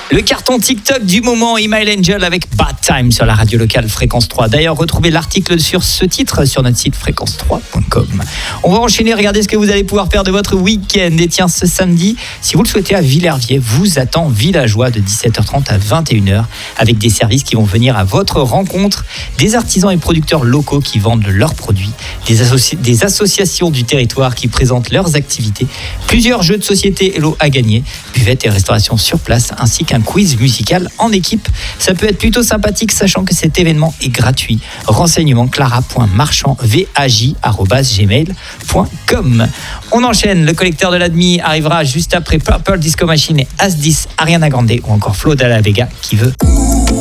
Le carton TikTok du moment, Email Angel avec Bad Time sur la radio locale Fréquence 3. D'ailleurs, retrouvez l'article sur ce titre sur notre site fréquence3.com. On va enchaîner, regardez ce que vous allez pouvoir faire de votre week-end. Et tiens, ce samedi, si vous le souhaitez à Villerviers, vous attend Villageois de 17h30 à 21h avec des services qui vont venir à votre rencontre, des artisans et producteurs locaux qui vendent leurs produits, des associations du territoire qui présentent leurs activités, plusieurs jeux de société et lots à gagner, buvettes et restauration sur place, ainsi qu'un quiz musical en équipe. Ça peut être plutôt sympathique, sachant que cet événement est gratuit. Renseignements clara.marchand@gmail.com. On enchaîne, le collecteur de l'admi arrivera juste après Purple Disco Machine et As 10, Ariana Grande ou encore Flo Dalla Vega qui veut